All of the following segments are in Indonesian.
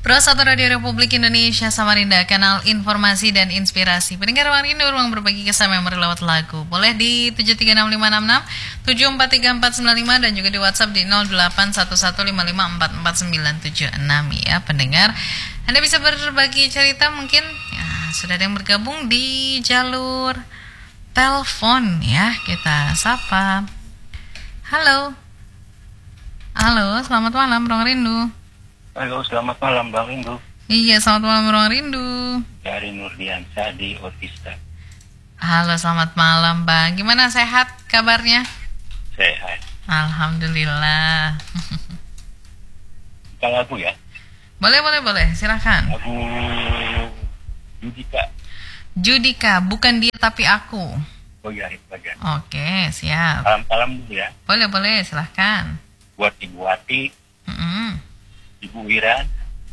Pro 1 Radio Republik Indonesia Samarinda, kanal informasi dan inspirasi. Pendengar ruang rindu, ruang berbagi kisah memori lewat lagu. Boleh di 736566, 743495 dan juga di WhatsApp di 0811554496 ya pendengar. Anda bisa berbagi cerita mungkin ya, sudah ada yang bergabung di jalur telepon ya. Kita sapa. Halo. Halo, selamat malam ruang rindu. Halo, selamat malam Bang Rindu. Iya, selamat malam ruang rindu. Dari Nurdiansyah di Otista. Halo, selamat malam Bang. Gimana, sehat kabarnya? Sehat. Alhamdulillah. Kita lagu ya? Boleh, silakan. Lagu Judika. Judika, bukan dia tapi aku. Oh iya, itu aja. Oke, siap. Salam-salam dulu ya. Boleh, silahkan. Buat Ibu Wati, Ibu Wiran,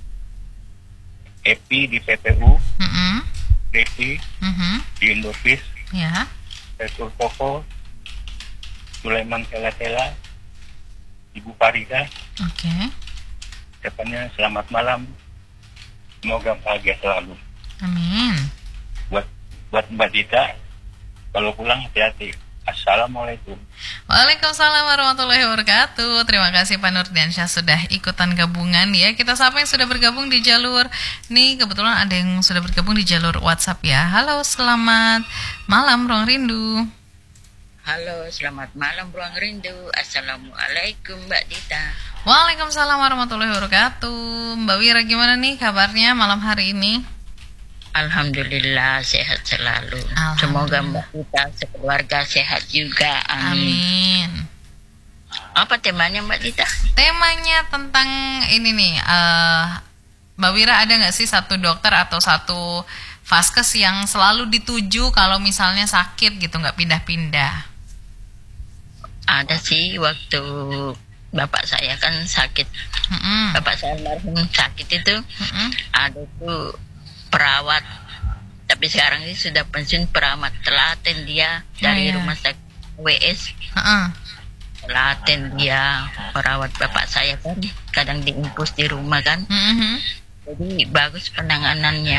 Epi di PPU, Desi di Indovis, Ya. Pesul Koko, Sulaiman Tela-Tela, Ibu Farida. Oke. Depannya selamat malam. Semoga bahagia selalu. Amin. Buat Mbak Dita, kalau pulang hati-hati. Assalamualaikum. Waalaikumsalam warahmatullahi wabarakatuh. Terima kasih Pak Nurdiansyah sudah ikutan gabungan ya. Kita sapa yang sudah bergabung di jalur. Nih kebetulan ada yang sudah bergabung di jalur WhatsApp ya. Halo, selamat malam ruang rindu. Halo, selamat malam ruang rindu. Assalamualaikum Mbak Dita. Waalaikumsalam warahmatullahi wabarakatuh. Mbak Wira gimana nih kabarnya malam hari ini? Alhamdulillah sehat selalu. Semoga Mbak Dita sekeluarga sehat juga. Amin. Apa temanya Mbak Dita? Temanya tentang ini nih. Mbak Wira ada nggak sih satu dokter atau satu vaskes yang selalu dituju kalau misalnya sakit gitu, nggak pindah-pindah? Ada sih, waktu bapak saya kan sakit. Bapak saya almarhum sakit itu. Ada tuh perawat, tapi sekarang ini sudah pensiun, perawat telaten dia dari rumah sakit WS. Telaten dia merawat bapak saya kan, kadang diimpus di rumah kan. Jadi bagus penanganannya.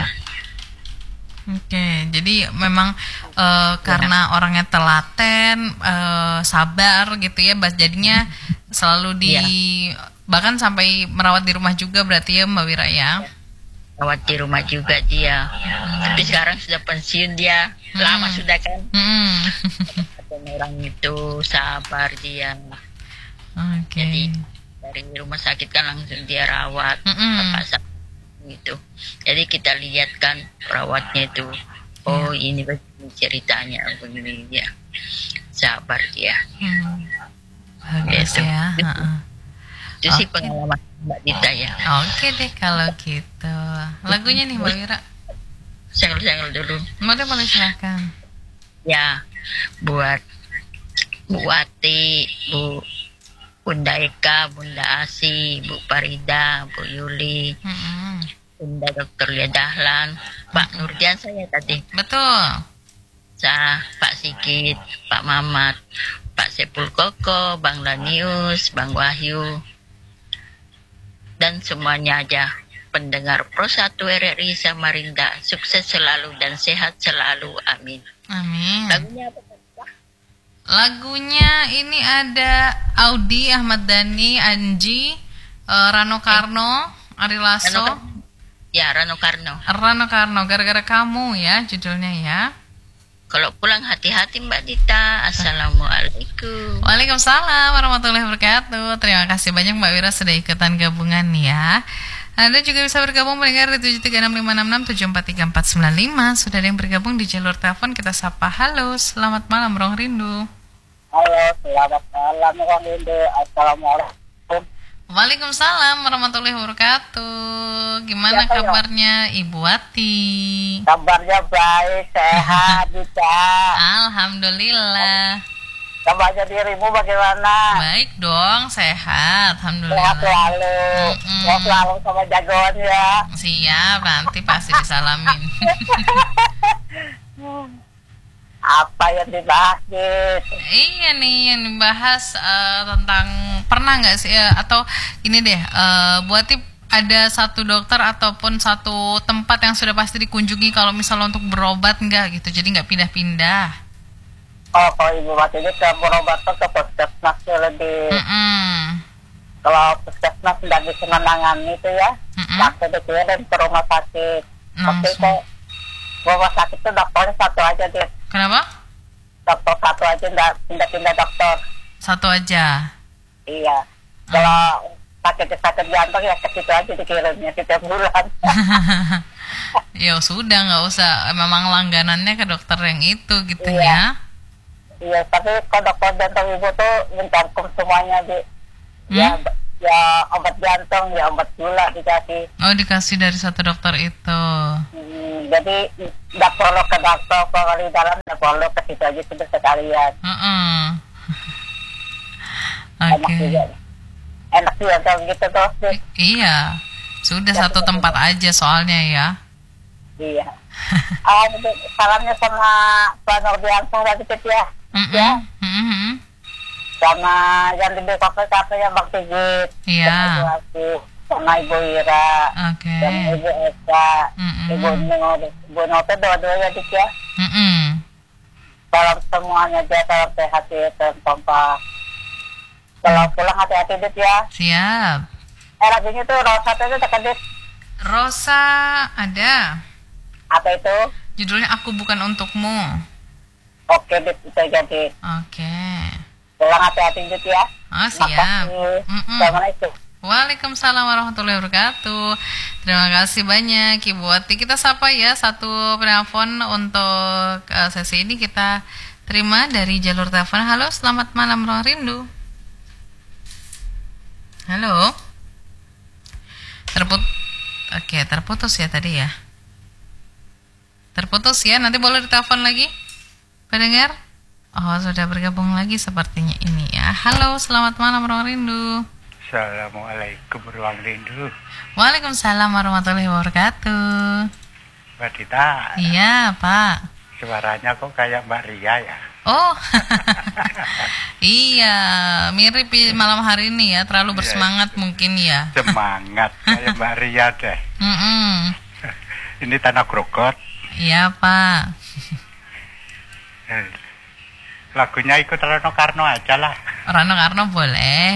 Oke, jadi memang karena orangnya telaten, sabar gitu ya, jadinya selalu bahkan sampai merawat di rumah juga berarti ya Mbak Wira ya. Rawat di rumah juga dia. Tapi sekarang sudah pensiun dia. Lama sudah kan. Orang itu sabar dia. Jadi dari rumah sakit kan langsung dia rawat. Bapak sakit gitu. Jadi kita lihat kan perawatnya itu. Oh ini begini ceritanya. Begini dia. Sabar dia. Bagus ya. Itu sih pengalaman Mbak Dita ya. Oke deh kalau gitu. Lagunya nih Mbak Wira. Senggol-senggol dulu. Boleh silakan. Ya, buat Bu Wati, Bunda Eka, Bunda Asi, Bu Farida, Bu Yuli, Bunda Dr. Lia Dahlan, Pak Nurdian saya tadi. Betul. Pak Sigit, Pak Mamat, Pak Sepul Koko, Bang Lanius, Bang Wahyu, dan semuanya aja pendengar Pro 1 RRI Samarinda, sukses selalu dan sehat selalu, amin. Amin. Lagunya apa? Lagunya ini ada Audi, Ahmad Dhani, Anji, Rano Karno, Ari Lasso. Rano Karno. Rano Karno, gara-gara kamu ya judulnya ya. Kalau pulang hati-hati Mbak Dita. Assalamualaikum. Waalaikumsalam warahmatullahi wabarakatuh. Terima kasih banyak Mbak Wira sudah ikutan gabungan ya. Anda juga bisa bergabung mendengar di 736566743495. Sudah ada yang bergabung di jalur telepon, kita sapa. Halo, selamat malam ruang rindu. Halo, selamat malam ruang rindu. Assalamualaikum. Waalaikumsalam warahmatullahi wabarakatuh. Gimana kabarnya Ibu Wati? Kabarnya baik, sehat Dita. Alhamdulillah. Kabarnya dirimu bagaimana? Baik dong, sehat. Alhamdulillah. Sehat selalu. Sehat selalu sama jagoan ya. Siap, nanti pasti disalamin. Apa yang dibahas nih? Iya nih yang dibahas tentang pernah nggak sih atau ini deh buat ada satu dokter ataupun satu tempat yang sudah pasti dikunjungi kalau misalnya untuk berobat nggak gitu, jadi nggak pindah-pindah? Oh, kalau Ibu Mati ini ke berobat tuh ke puskesmas lebih. Kalau puskesmas tidak bisa menangani itu ya, langsung dikirim ke rumah sakit. Tapi kok rumah sakit itu dokternya satu aja deh. Kenapa? Dokter satu aja, tidak pindah-pindah dokter. Satu aja? Iya. Kalau sakit jantung ya ke situ aja dikirimnya setiap bulan. Ya sudah, nggak usah, memang langganannya ke dokter yang itu gitu. Ya. Iya, tapi kalau dokter jantung Ibu tuh mencakup semuanya ya obat jantung, ya obat gula dikasih. Oh, dikasih dari satu dokter itu. Jadi nggak perlu ke dokter kalau di dalam, nggak perlu ke situ aja sudah sekalian. Oke. Enak juga kalau gitu tuh. Iya, sudah satu tempat aja soalnya ya. Iya. Salamnya sama Pak Nordiansyah tadi ya. Ya. Sama yang di BKP yang Bang Sigit. Iya. Sama Ibu Ira. Oke. Sama Ibu Eka. Ibu Note dua-duanya ya. Salam semuanya aja, salam sehat ya, kompak. Kalau pulang hati-hati Dit ya. Siap. Lagunya tuh Rosa itu dekat Dit. Rosa ada. Apa itu? Judulnya Aku Bukan Untukmu. Oke Dit, itu jadi. Oke. Pulang hati-hati Dit ya. Oh siap. Assalamualaikum. Waalaikumsalam warahmatullahi wabarakatuh. Terima kasih banyak Ibu Wati. Kita sapa ya satu penelpon untuk sesi ini, kita terima dari jalur telepon. Halo, selamat malam Ruang Rindu. Halo. Terputus ya tadi ya. Terputus ya, nanti boleh ditelepon lagi pendengar. Oh, sudah bergabung lagi sepertinya ini ya. Halo, selamat malam Ruang Rindu. Assalamualaikum Ruang Rindu. Waalaikumsalam warahmatullahi wabarakatuh. Mbak Dita. Iya Pak. Suaranya kok kayak Mbak Ria ya? Oh, iya, mirip malam hari ini ya, terlalu bersemangat mungkin ya. Semangat, kayak Mbak Ria deh. Ini Tanah Grogot. Iya Pak. Lagunya ikut Rano Karno aja lah. Rano Karno boleh.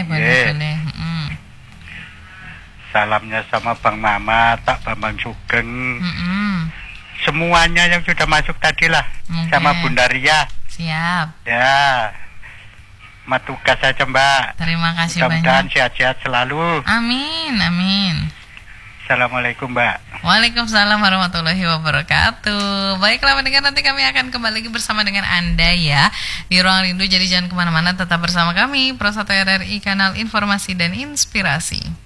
Salamnya sama Bang Mamat, Pak Bambang Sugeng. Semuanya yang sudah masuk tadi lah. Sama Bunda Ria. Siap. Ya, matugas saja Mbak. Terima kasih banyak. Mudah-mudahan sehat-sehat selalu. Amin. Assalamualaikum Mbak. Waalaikumsalam warahmatullahi wabarakatuh. Baiklah pendengar, nanti kami akan kembali lagi bersama dengan Anda ya di Ruang Rindu. Jadi jangan kemana-mana, tetap bersama kami Pro 1 RRI, kanal informasi dan inspirasi.